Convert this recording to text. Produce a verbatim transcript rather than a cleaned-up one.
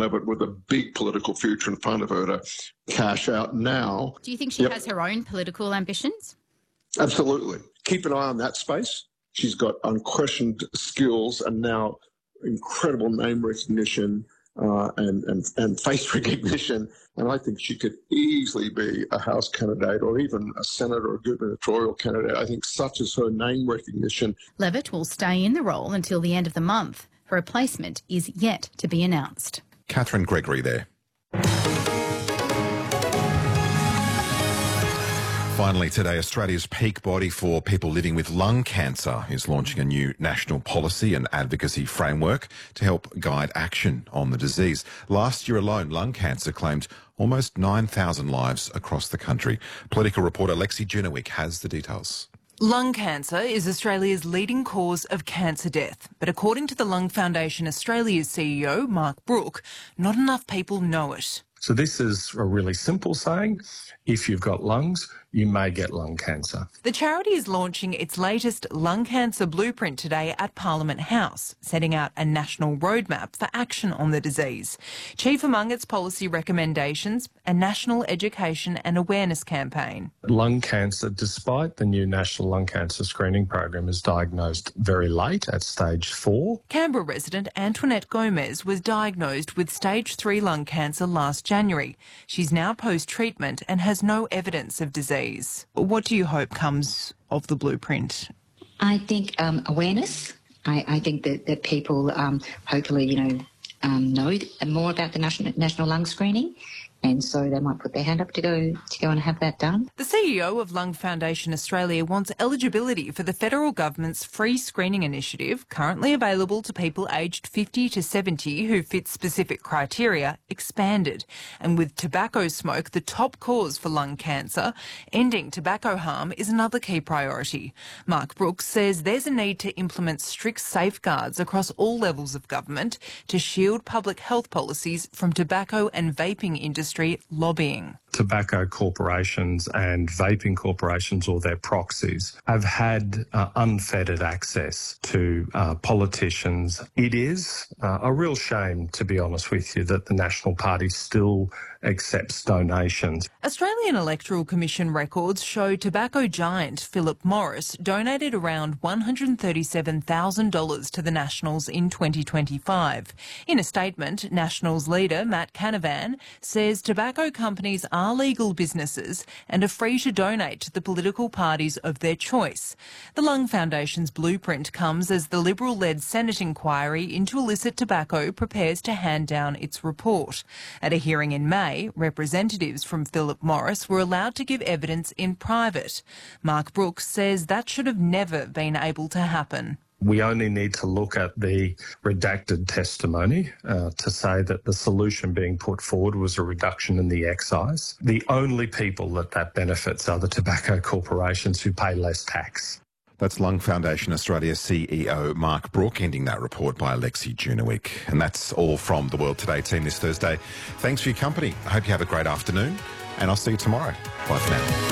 Levitt with a big political future in front of her to cash out now. Do you think she Yep. has her own political ambitions? Absolutely. Keep an eye on that space. She's got unquestioned skills and now incredible name recognition uh, and, and, and face recognition. And I think she could easily be a House candidate or even a Senate or a gubernatorial candidate. I think such is her name recognition. Levitt will stay in the role until the end of the month. Her replacement is yet to be announced. Catherine Gregory there. Finally today, Australia's peak body for people living with lung cancer is launching a new national policy and advocacy framework to help guide action on the disease. Last year alone, lung cancer claimed almost nine thousand lives across the country. Political reporter Lexi Junowick has the details. Lung cancer is Australia's leading cause of cancer death. But according to the Lung Foundation Australia's C E O, Mark Brook, not enough people know it. So this is a really simple saying. If you've got lungs, you may get lung cancer. The charity is launching its latest lung cancer blueprint today at Parliament House, setting out a national roadmap for action on the disease. Chief among its policy recommendations, a national education and awareness campaign. Lung cancer, despite the new National Lung Cancer Screening Program, is diagnosed very late at stage four. Canberra resident Antoinette Gomez was diagnosed with stage three lung cancer last January. She's now post-treatment and has no evidence of disease. What do you hope comes of the blueprint? I think um, awareness. I, I think that, that people um, hopefully, you know, um, know more about the national, national lung screening. And so they might put their hand up to go to go and have that done. The C E O of Lung Foundation Australia wants eligibility for the federal government's free screening initiative, currently available to people aged fifty to seventy who fit specific criteria, expanded. And with tobacco smoke the top cause for lung cancer, ending tobacco harm is another key priority. Mark Brooks says there's a need to implement strict safeguards across all levels of government to shield public health policies from tobacco and vaping industry lobbying. Tobacco corporations and vaping corporations or their proxies have had uh, unfettered access to uh, politicians. It is uh, a real shame, to be honest with you, that the National Party still accepts donations. Australian Electoral Commission records show tobacco giant Philip Morris donated around one hundred thirty-seven thousand dollars to the Nationals in twenty twenty-five. In a statement, Nationals leader Matt Canavan says tobacco companies are legal businesses and are free to donate to the political parties of their choice. The Lung Foundation's blueprint comes as the Liberal-led Senate inquiry into illicit tobacco prepares to hand down its report. At a hearing in May, representatives from Philip Morris were allowed to give evidence in private. Mark Brooks says that should have never been able to happen. We only need to look at the redacted testimony uh, to say that the solution being put forward was a reduction in the excise. The only people that that benefits are the tobacco corporations who pay less tax. That's Lung Foundation Australia C E O Mark Brook, ending that report by Alexi Junowick. And that's all from the World Today team this Thursday. Thanks for your company. I hope you have a great afternoon, and I'll see you tomorrow. Bye for now.